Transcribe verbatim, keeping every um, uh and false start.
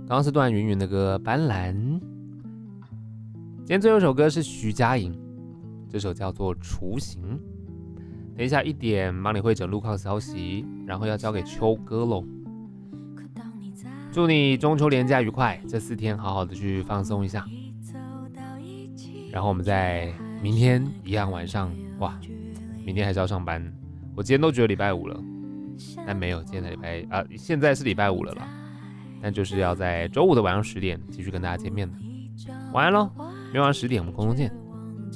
刚刚是段云云的歌《斑斓》。今天最后一首歌是徐佳莹，这首叫做《雏形》。等一下一点帮你汇整路况消息，然后要交给秋哥喽。祝你中秋连假愉快，这四天好好的去放松一下。然后我们在明天一样晚上，哇，明天还是要上班。我今天都觉得礼拜五了，但没有，今天才礼拜啊，现在是礼拜五了啦。但就是要在周五的晚上十点继续跟大家见面的。晚安喽，明晚十点我们空中见。